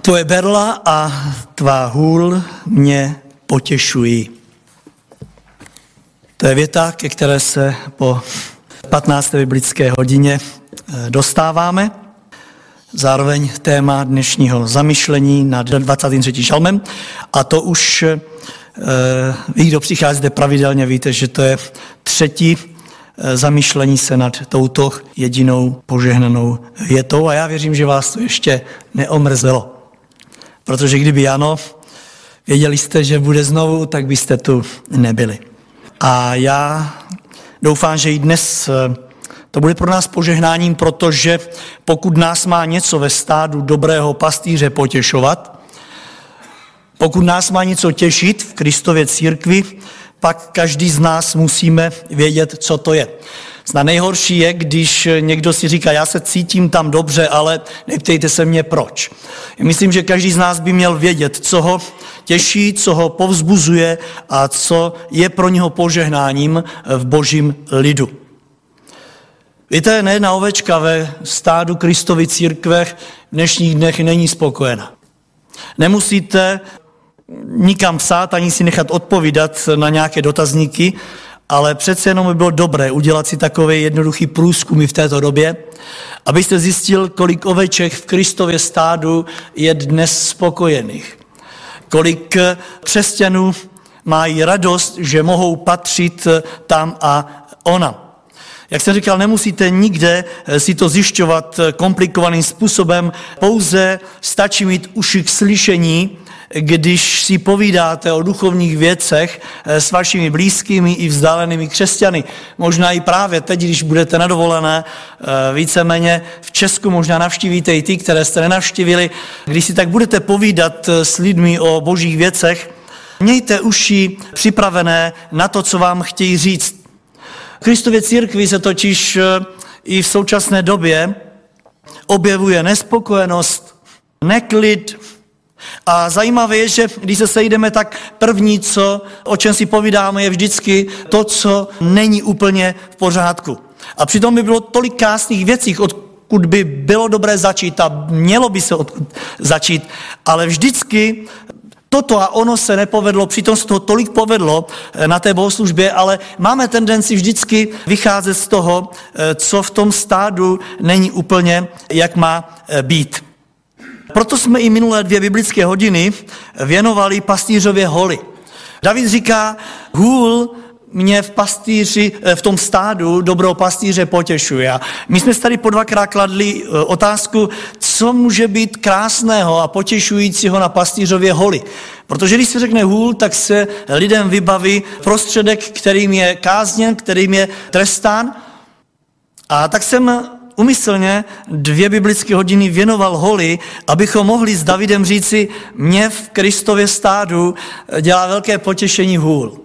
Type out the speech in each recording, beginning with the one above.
Tvoje berla a tvá hůl mě potěšují. To je věta, ke které se po 15. biblické hodině dostáváme. Zároveň téma dnešního zamyšlení nad 23. žalmem. A to už vy, kdo přicházíte pravidelně, víte, že to je třetí zamyšlení se nad touto jedinou požehnanou větou. A já věřím, že vás to ještě neomrzelo. Protože kdyby ano, věděli jste, že bude znovu, tak byste tu nebyli. A já doufám, že i dnes to bude pro nás požehnáním, protože pokud nás má něco ve stádu dobrého pastýře potěšovat, pokud nás má něco těšit v Kristově církvi, pak každý z nás musíme vědět, co to je. Snad nejhorší je, když někdo si říká, já se cítím tam dobře, ale neptejte se mě proč. Myslím, že každý z nás by měl vědět, co ho těší, co ho povzbuzuje a co je pro něho požehnáním v božím lidu. Víte, nejedna ovečka ve stádu Kristovy církve v dnešních dnech není spokojena. Nemusíte nikam psát, ani si nechat odpovídat na nějaké dotazníky, ale přece jenom by bylo dobré udělat si takový jednoduchý průzkum v této době, abyste zjistil, kolik oveček v Kristově stádu je dnes spokojených. Kolik křesťanů mají radost, že mohou patřit tam a ona. Jak jsem říkal, nemusíte nikde si to zjišťovat komplikovaným způsobem, pouze stačí mít uši k slyšení, když si povídáte o duchovních věcech s vašimi blízkými i vzdálenými křesťany. Možná i právě teď, když budete na dovolené, víceméně v Česku možná navštívíte i ty, které jste nenavštívili. Když si tak budete povídat s lidmi o božích věcech, mějte uši připravené na to, co vám chtějí říct. V Kristově církvi se totiž i v současné době objevuje nespokojenost, neklid. A zajímavé je, že když se sejdeme, tak první, o čem si povídáme, je vždycky to, co není úplně v pořádku. A přitom by bylo tolik krásných věcí, odkud by bylo dobré začít a mělo by se odkud začít, ale vždycky toto a ono se nepovedlo, přitom se toho tolik povedlo na té bohoslužbě, ale máme tendenci vždycky vycházet z toho, co v tom stádu není úplně, jak má být. Proto jsme i minulé 2 biblické hodiny věnovali pastýřově holi. David říká, hůl mě v tom stádu dobrého pastýře potěšuje. A my jsme tady po 2krát kladli otázku, co může být krásného a potěšujícího na pastýřově holi. Protože když se řekne hůl, tak se lidem vybaví prostředek, kterým je kázněn, kterým je trestán. A tak jsem umyslně 2 biblické hodiny věnoval holi, abychom mohli s Davidem říci, mě v Kristově stádu dělá velké potěšení hůl.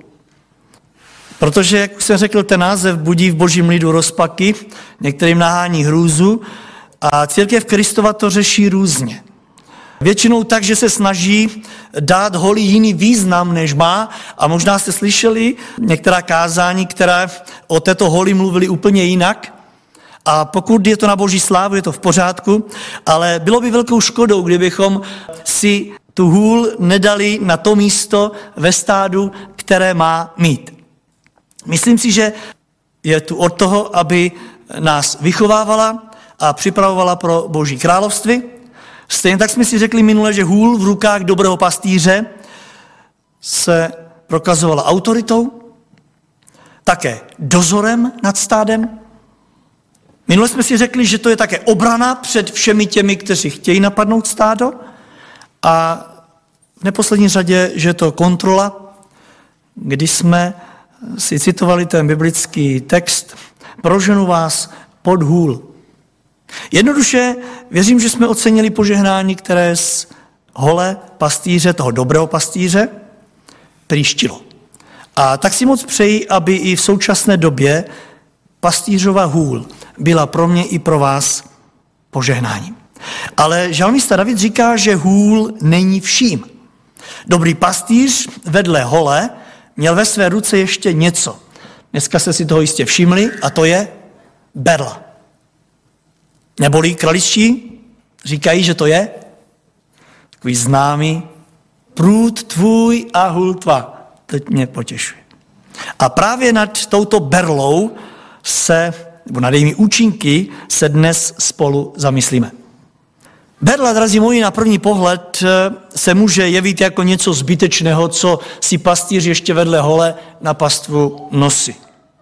Protože, jak už jsem řekl, ten název budí v božím lidu rozpaky, některým nahání hrůzu a církev Kristova to řeší různě. Většinou tak, že se snaží dát holi jiný význam, než má, a možná jste slyšeli některá kázání, které o této holi mluvili úplně jinak. A pokud je to na boží slávu, je to v pořádku, ale bylo by velkou škodou, kdybychom si tu hůl nedali na to místo ve stádu, které má mít. Myslím si, že je tu od toho, aby nás vychovávala a připravovala pro boží království. Stejně tak jsme si řekli minule, že hůl v rukách dobrého pastýře se prokazovala autoritou, také dozorem nad stádem. Minule jsme si řekli, že to je také obrana před všemi těmi, kteří chtějí napadnout stádo, a v neposlední řadě, že je to kontrola, když jsme si citovali ten biblický text, proženu vás pod hůl. Jednoduše věřím, že jsme ocenili požehnání, které z hole pastýře, toho dobrého pastýře, příštilo. A tak si moc přeji, aby i v současné době pastýřova hůl byla pro mě i pro vás požehnáním. Ale žalmista David říká, že hůl není vším. Dobrý pastýř vedle hole měl ve své ruce ještě něco. Dneska jste si toho jistě všimli, a to je berla. Neboli kraličtí říkají, že to je takový známý, průd tvůj a hůl tvá. Teď mě potěšuje. A právě nad touto berlou nebo nad jejími účinky se dnes spolu zamyslíme. Berla, drazí moji, na první pohled se může jevit jako něco zbytečného, co si pastýř ještě vedle hole na pastvu nosí.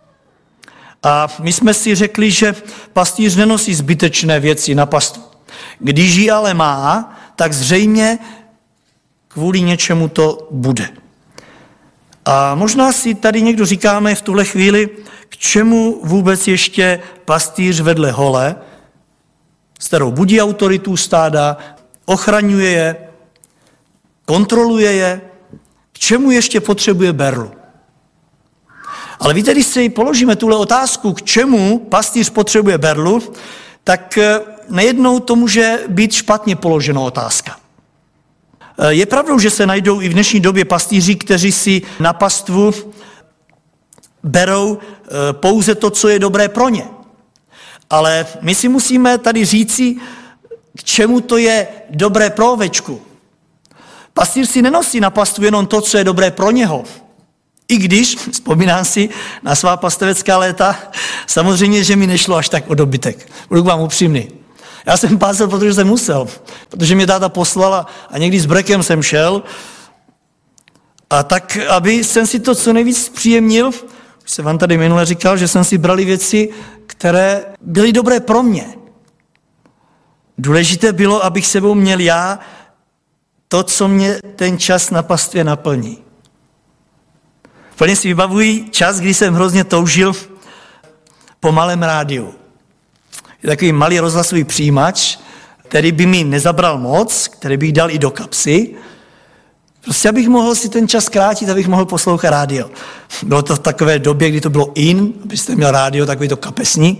A my jsme si řekli, že pastýř nenosí zbytečné věci na pastvu. Když ji ale má, tak zřejmě kvůli něčemu to bude. A možná si tady někdo říkáme v tuhle chvíli, k čemu vůbec ještě pastýř vedle hole, s kterou budí autoritu stáda, ochraňuje je, kontroluje je, k čemu ještě potřebuje berlu. Ale víte, když si položíme tuhle otázku, k čemu pastýř potřebuje berlu, tak nejednou to může být špatně položená otázka. Je pravdou, že se najdou i v dnešní době pastýři, kteří si na pastvu berou pouze to, co je dobré pro ně. Ale my si musíme tady říci, k čemu to je dobré pro ovečku. Pastýř si nenosí na pastvu jenom to, co je dobré pro něho. I když, vzpomínám si na svá pastevecká léta, samozřejmě, že mi nešlo až tak o dobytek. Budu k vám upřímný. Já jsem pásel, protože jsem musel, protože mě táta poslala a někdy s brekem jsem šel. A tak, aby jsem si to co nejvíc příjemnil, už jsem vám tady minule říkal, že jsem si brali věci, které byly dobré pro mě. Důležité bylo, abych sebou měl já to, co mě ten čas na pastvě naplní. Plně si vybavuji čas, kdy jsem hrozně toužil po malém rádiu. Je takový malý rozhlasový přijímač, který by mi nezabral moc, který bych dal i do kapsy. Prostě abych mohl si ten čas zkrátit, abych mohl poslouchat rádio. Bylo to v takové době, kdy to bylo in, abyste měl rádio, takový to kapesní.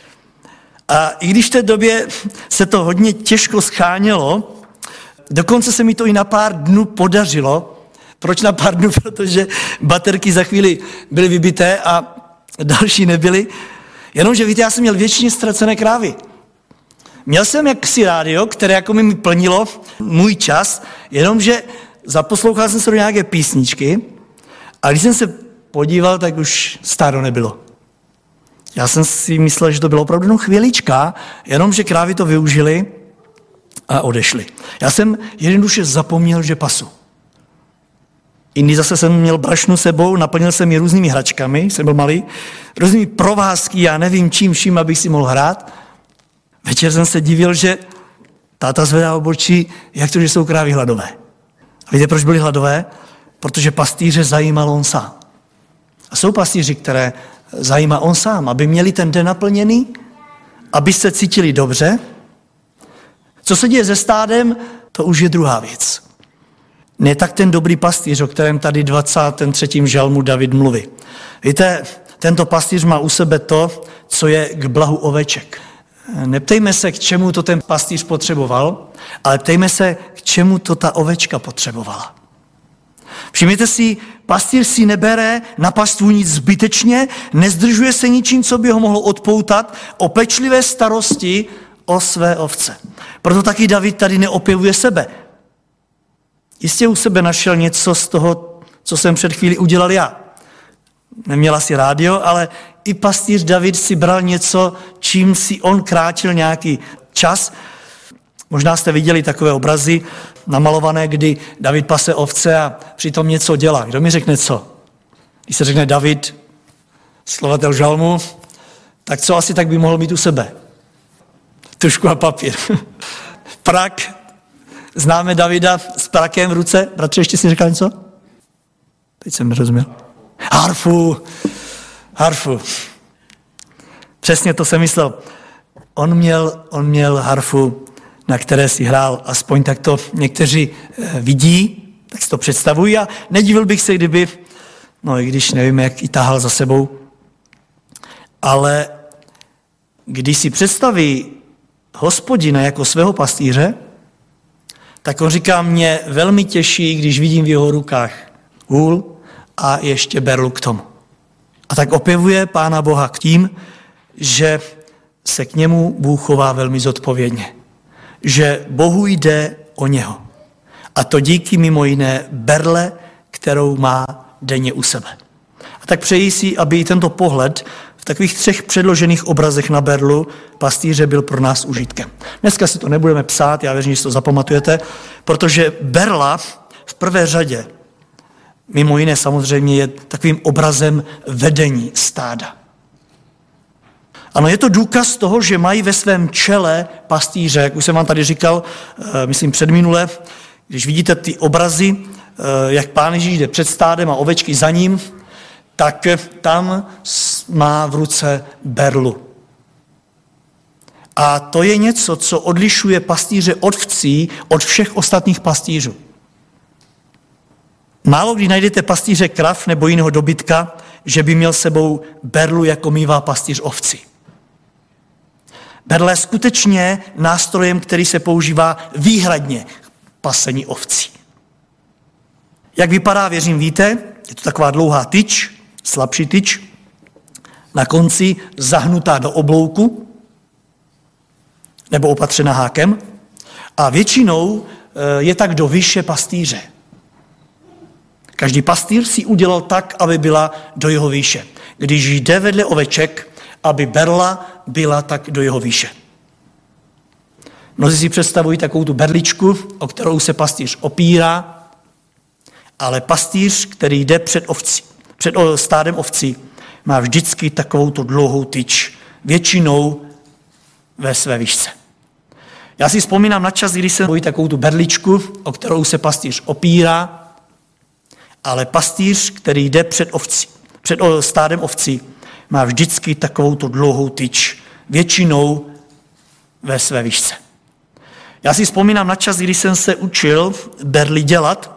A i když v té době se to hodně těžko schánělo, dokonce se mi to i na pár dnů podařilo. Proč na pár dnů? Protože baterky za chvíli byly vybité a další nebyly. Jenomže víte, já jsem měl věčně ztracené krávy. Měl jsem jaksi rádio, které jako mi plnilo můj čas, jenomže zaposlouchal jsem se do nějaké písničky a když jsem se podíval, tak už stádo nebylo. Já jsem si myslel, že to bylo opravdu jenom chvílička, jenomže krávy to využily a odešly. Já jsem jednoduše zapomněl, že pasu. Jindy zase jsem měl brašnu sebou, naplnil jsem ji různými hračkami, jsem byl malý, různými provázky, já nevím čím, abych si mohl hrát. Večer jsem se divil, že táta zvedá obočí, jak to, že jsou krávy hladové. A víte, proč byly hladové? Protože pastýře zajímal on sám. A jsou pastýři, které zajímá on sám, aby měli ten den naplněný, aby se cítili dobře. Co se děje se stádem, to už je druhá věc. Ne tak ten dobrý pastýř, o kterém tady 23. žalmu David mluví. Víte, tento pastýř má u sebe to, co je k blahu oveček. Neptejme se, k čemu to ten pastýř potřeboval, ale ptejme se, k čemu to ta ovečka potřebovala. Všimněte si, pastýř si nebere na pastvu nic zbytečně, nezdržuje se ničím, co by ho mohlo odpoutat o pečlivé starosti o své ovce. Proto taky David tady neopěvuje sebe. Jistě u sebe našel něco z toho, co jsem před chvíli udělal já. Neměl asi rádio, ale i pastýř David si bral něco, čím si on krátil nějaký čas. Možná jste viděli takové obrazy namalované, kdy David pase ovce a přitom něco dělá. Kdo mi řekne co? Když se řekne David, slovatel žalmu, tak co asi tak by mohl mít u sebe? Tužku a papír. Prak. Známe Davida s prakem v ruce. Bratře, ještě si říkal něco? Teď jsem nerozuměl. Harfu. Přesně to jsem myslel. On měl harfu, na které si hrál, aspoň tak to někteří vidí, tak si to představují a nedivil bych se, kdyby, no i když nevím, jak ji tahal za sebou, ale když si představí Hospodina jako svého pastýře, tak on říká, mě velmi těší, když vidím v jeho rukách hůl a ještě berlu k tomu. A tak opěvuje Pána Boha k tím, že se k němu Bůh chová velmi zodpovědně. Že Bohu jde o něho. A to díky mimo jiné berle, kterou má denně u sebe. A tak přeji si, aby i tento pohled v takových 3 předložených obrazech na berlu pastýře byl pro nás užitkem. Dneska si to nebudeme psát, já věřím, že si to zapamatujete, protože berla v prvé řadě, mimo jiné samozřejmě, je takovým obrazem vedení stáda. Ano, je to důkaz toho, že mají ve svém čele pastýře, jak už jsem vám tady říkal, myslím předminule, když vidíte ty obrazy, jak Pán Ježíš jde před stádem a ovečky za ním, tak tam má v ruce berlu. A to je něco, co odlišuje pastýře ovcí od všech ostatních pastýřů. Málo kdy najdete pastýře krav nebo jiného dobytka, že by měl sebou berlu, jako mívá pastýř ovcí. Berle je skutečně nástrojem, který se používá výhradně k pasení ovcí. Jak vypadá, věřím, víte, je to taková dlouhá tyč, slabší tyč, na konci zahnutá do oblouku nebo opatřená hákem a většinou je tak do výše pastýře. Každý pastýř si udělal tak, aby byla do jeho výše. Když jde vedle oveček, aby berla byla tak do jeho výše. Mnozí si představují takovou tu berličku, o kterou se pastýř opírá, ale pastýř, který jde před stádem ovcí, má vždycky takovou tu dlouhou tyč, většinou ve své výšce. Já si vzpomínám na čas, kdy jsem takovou tu berličku, o kterou se pastýř opírá, ale pastýř, který jde před stádem ovcí, má vždycky takovou tu dlouhou tyč, většinou ve své výšce. Já si vzpomínám na čas, kdy jsem se učil berli dělat